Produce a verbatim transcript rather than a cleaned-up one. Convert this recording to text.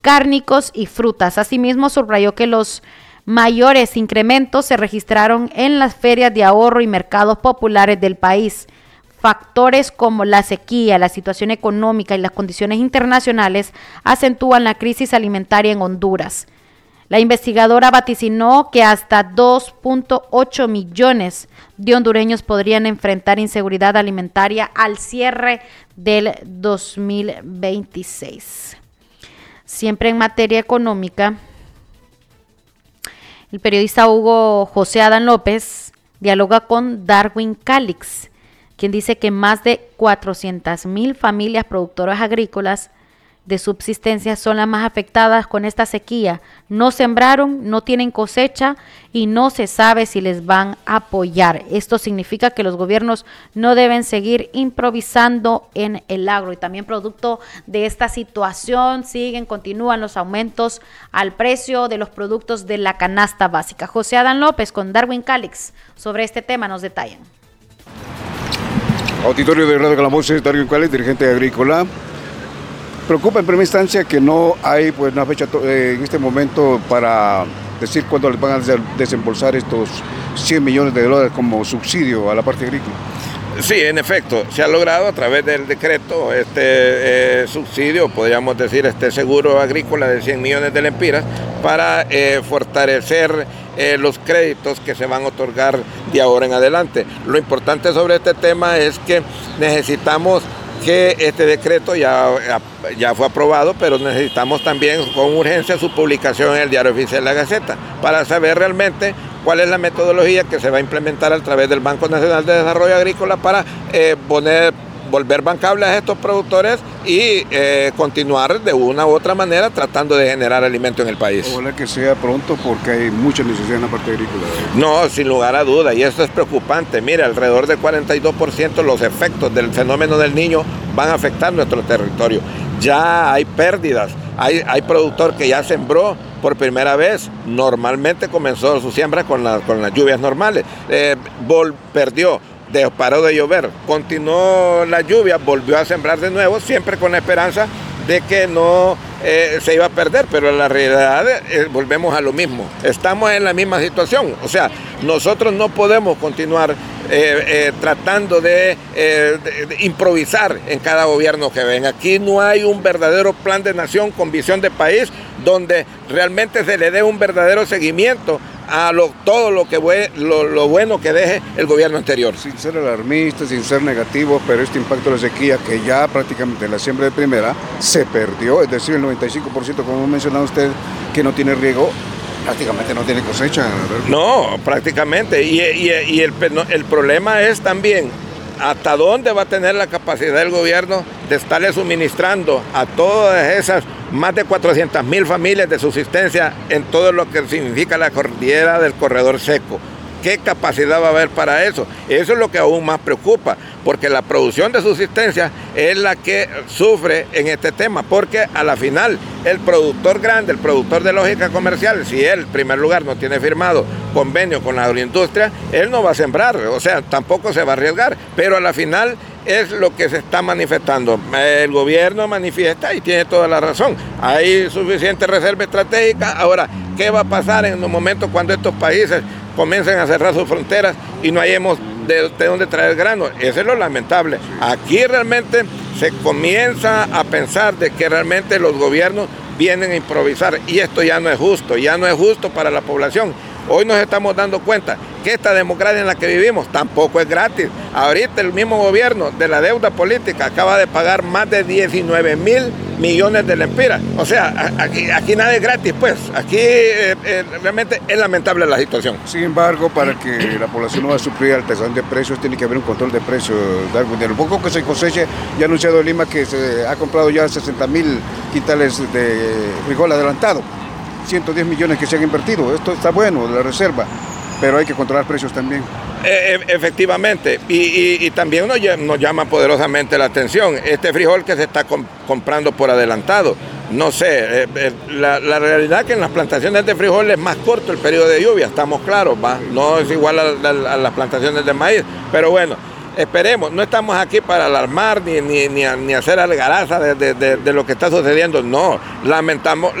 cárnicos y frutas. Asimismo, subrayó que los mayores incrementos se registraron en las ferias de ahorro y mercados populares del país. Factores como la sequía, la situación económica y las condiciones internacionales acentúan la crisis alimentaria en Honduras. La investigadora vaticinó que hasta dos punto ocho millones de hondureños podrían enfrentar inseguridad alimentaria al cierre del dos mil veintiséis. Siempre en materia económica, el periodista Hugo José Adán López dialoga con Darwin Calix, quien dice que más de cuatrocientas mil familias productoras agrícolas de subsistencia son las más afectadas con esta sequía. No sembraron, no tienen cosecha y no se sabe si les van a apoyar. Esto significa que los gobiernos no deben seguir improvisando en el agro. Y también producto de esta situación siguen, continúan los aumentos al precio de los productos de la canasta básica. José Adán López con Darwin Calix sobre este tema nos detallan. Auditorio de Radio Calamoces, Darwin Calix, dirigente agrícola. Preocupa en primera instancia que no hay pues una fecha eh, en este momento para decir cuándo les van a desembolsar estos cien millones de dólares como subsidio a la parte agrícola. Sí, en efecto, se ha logrado a través del decreto este eh, subsidio, podríamos decir este seguro agrícola de cien millones de lempiras para eh, fortalecer eh, los créditos que se van a otorgar de ahora en adelante. Lo importante sobre este tema es que necesitamos que este decreto ya, ya fue aprobado, pero necesitamos también con urgencia su publicación en el Diario Oficial de la Gaceta para saber realmente cuál es la metodología que se va a implementar a través del Banco Nacional de Desarrollo Agrícola para eh, poner, volver bancables a estos productores y eh, continuar de una u otra manera tratando de generar alimento en el país. Ojalá que sea pronto porque hay mucha necesidad en la parte agrícola. No, sin lugar a duda, y esto es preocupante. Mira, alrededor del cuarenta y dos por ciento los efectos del fenómeno del Niño van a afectar nuestro territorio. Ya hay pérdidas, hay, hay productor que ya sembró por primera vez, normalmente comenzó su siembra con, la, con las lluvias normales, eh, vol, perdió. De, paró de llover, continuó la lluvia, volvió a sembrar de nuevo, siempre con la esperanza de que no eh, se iba a perder, pero en la realidad eh, volvemos a lo mismo. Estamos en la misma situación, o sea, nosotros no podemos continuar eh, eh, tratando de, eh, de, de improvisar en cada gobierno que venga. Aquí no hay un verdadero plan de nación con visión de país donde realmente se le dé un verdadero seguimiento a lo, todo lo, que lo, lo bueno que deje el gobierno anterior. Sin ser alarmista, sin ser negativo, pero este impacto de la sequía, que ya prácticamente en la siembra de primera se perdió, es decir, el noventa y cinco por ciento, como mencionaba usted, que no tiene riego, prácticamente no tiene cosecha, ¿verdad? No, prácticamente, y, y, y el, el problema es también hasta dónde va a tener la capacidad del gobierno de estarle suministrando a todas esas más de cuatrocientas mil familias de subsistencia en todo lo que significa la cordillera del corredor seco. ¿Qué capacidad va a haber para eso? Eso es lo que aún más preocupa, porque la producción de subsistencia es la que sufre en este tema, porque a la final el productor grande, el productor de lógica comercial, si él en primer lugar no tiene firmado convenio con la agroindustria, él no va a sembrar, o sea, tampoco se va a arriesgar, pero a la final es lo que se está manifestando. El gobierno manifiesta y tiene toda la razón. Hay suficiente reserva estratégica. Ahora, ¿qué va a pasar en los momentos cuando estos países comiencen a cerrar sus fronteras y no hayamos de, de dónde traer grano? Eso es lo lamentable. Aquí realmente se comienza a pensar de que realmente los gobiernos vienen a improvisar y esto ya no es justo, ya no es justo para la población. Hoy nos estamos dando cuenta que esta democracia en la que vivimos tampoco es gratis. Ahorita el mismo gobierno de la deuda política acaba de pagar más de diecinueve mil millones de lempiras. O sea, aquí, aquí nada es gratis, pues. Aquí eh, eh, realmente es lamentable la situación. Sin embargo, para que la población no va a sufrir alteración de precios, tiene que haber un control de precios. De lo poco que se coseche, ya ha anunciado Lima que se ha comprado ya sesenta mil quintales de frijol adelantado. ciento diez millones que se han invertido, esto está bueno, la reserva, pero hay que controlar precios también. Eh, efectivamente, y, y, y también nos, nos llama poderosamente la atención este frijol que se está comp comprando por adelantado. No sé, eh, eh, la, la realidad es que en las plantaciones de frijol es más corto el periodo de lluvia, estamos claros, ¿va? No es igual a, a, a las plantaciones de maíz, pero bueno, esperemos, no estamos aquí para alarmar ni, ni, ni, ni hacer algaraza de, de, de, de lo que está sucediendo, no, lamentamos.